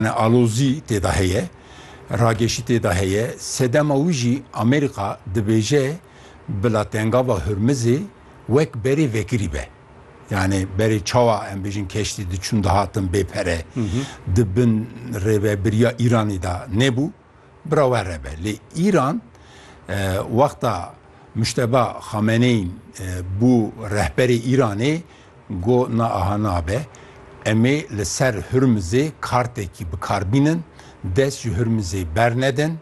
Alozî têda heye, rageşî têda heye, sedema wî jî Amerîka dibêje bila tengava Hürmizê wek berê vekirî be. Yani berê çawa em bêjin keştî diçûn dihatin bêpere dibin rêveberiya İranî da nebû, bira we re be. Lê İran wexta Müşteba Xameneîn bû rehberê İranê got na aha nabe. Em ê li ser Hürmizê kartekî bikarbînin, dest ji Hürmizê bernedin,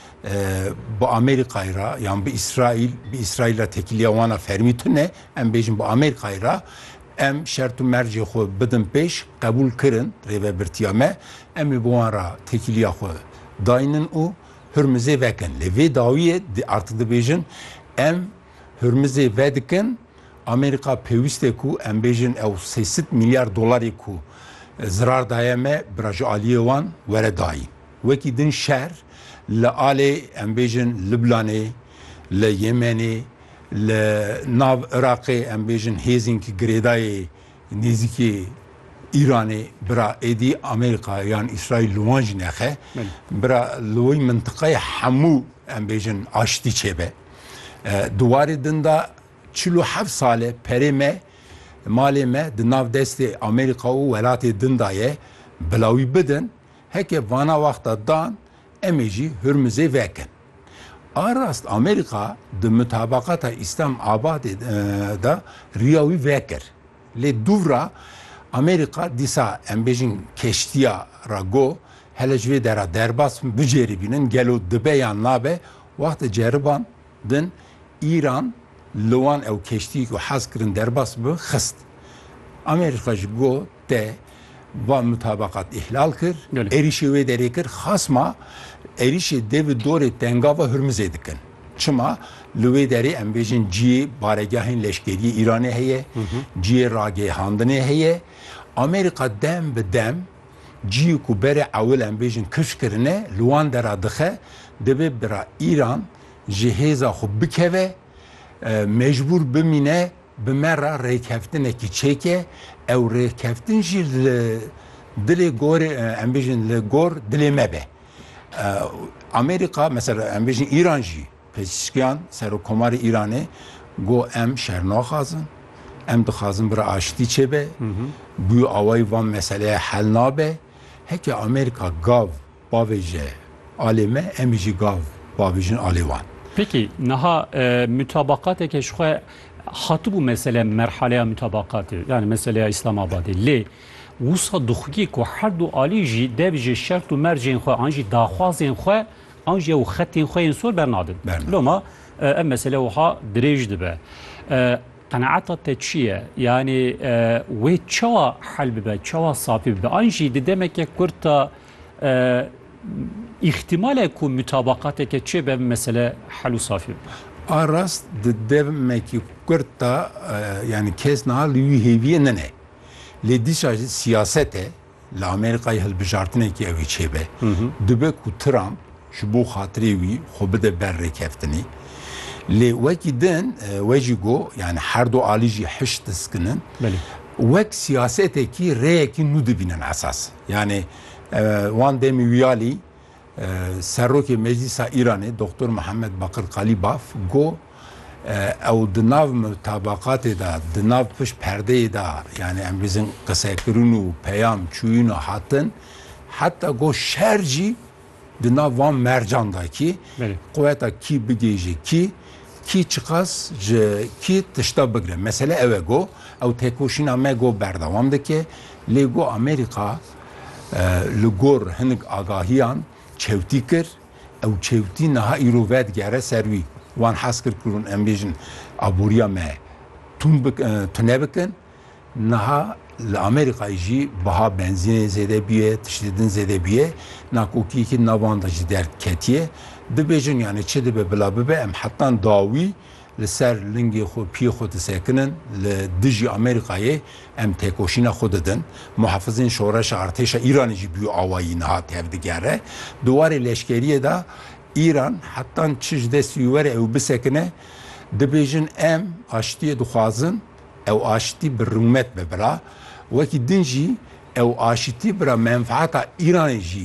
bi Amerîkayê ra yan bi İsraîla tekiliya wana fermî tune em bêjin bi Amerîkayê ra em şert û mercê xwe bidin pêş qebûl kirin rêvebirtiya me em ê bi wan ra tekiliya xwe dayînin û Hürmizê vekin. Lê vê dawiyê artık dibêjin em Hürmizê vedikin, Amerika pêwîst ku em bêjin ew 300 milyar dolarê ku zirar daye me bira ji aliyê wan were dayîn. Wekî din şer li alê em bêjin Liblanê, li Yemenê, li nav Iraqê em bêjin hêzên ki girêdayê nêzîkî İranê bira êdî Amerîka yan İsraîl li wan jî nexe bira li wî mintiqeyê hemû em bêjin aştî çêbe. Duwarê din da 47 sale perê me malê me di nav destê Amerîka û welatê din da ye bila wî bidin heke vana waxta dan em ê jî Hürmizê vekin. Arast Amerîka di mutabaqata İslam Abadê da riya wî vekir. Lê dûvra Amerîka dîsa em bêjin keştiya ra got hele ji vê dera derbas biceribînin gelo dibe yan nabe waxta ceriban din İran li wan ew keştiyê ku hez kirin derbas bi xist. Amerîka ji got te van mutabaqat ihlal kir, êrişê wê derê kir, xasma êrişê devê dorê tengava Hürmizê dikin. Çima li wê derê em bêjin ciyê baregehên leşkeriyê İranê heye, ciyê ragêhandinê heye. Amerîka dem bi dem ciyê ku berê ewil em bêjin kiş kirine li wan dera dixe dibe bira İran ji hêza xwe bikeve mecbur bimîne bi me ra rêkeftinekî çêke ew rêkeftin jî li dilê gorê em bêjin li gor dilê me be. Amerîka mesela em bêjin İran jî pêşkiyan serokkomarê İranê got em şer naxwazin, em dixwazin bira aştî çêbe, bû awayî van meseleye hel nabe. Heke Amerîka gav bavêje alê me em jî gav bavêjin alê wan. Peki naha mütabakateke şu hatı bu mesele merhaleya mütabakatı yani meseleya İslamabadê lê wisa dixwî ku her du alî jî dev ji şert û mercên xwe an jî daxwazên xwe an jî ew xetên xwe yên sor bernadin. Loma em mesele wiha dirêj dibe. Qenaeta te çi ye? Yani wê çawa hel bibe, çawa safî bibe? An jî di demeke kurta ihtimale ku mütabakateke çê be mesele helu safî be. Arast di demekî kurta yani kes niha li wî hêviyê nene. Lê dîsa siyasete li Amerîkayê hilbijartinekî ew ê çêbe. Dibe ku Trump ji bo xatirê wî xwe bide ber rêkeftinê. Lê wekî din we jî got yani her du alî jî hiş diskinin wek siyasetekî rêyekî nû dibînin esas. Yani wan demî wiyalî Serokê Meclîsa İranê Doktor Muhammed Bakir Kalibaf got ew di nav mutabaqatê da di nav pişt perdeyê da yani em bêjin qisekirin û peyam çûyîn û hatin heta got şer jî di nav van mercan da kî quveta kî bigêje kî çiqas ji kî tişta bigire. Mesele ew e got ew têkoşîna me got berdewam dike. Lê got Amerîka li gor hinek agahiyan çewtî kir ew çewtî niha îro vedgere ser wî wan hes kir kurun em bêjin aboriya me tune bikin niha li Amerîkayê jî biha benzînê zêde bûye tiştê din zêde bûye nakokiyekî navan da jî derketiye dibêjin yani çi dibe bila bibe em hetan dawî li ser lingê xwe piyê xwe disekinin li dijî Amerîkayê em têkoşîna xwe didin. Muhafizên şoreşa artêşa İranê jî bûye awayî niha tevdigere. Duwarê leşkeriyê da İran hetan çi ji destî were ew bisekine dibêjin em aştiyê dixwazin ew aştî bi rûmet bibira. Wekî din jî ew aşitî bira menfaata İranê jî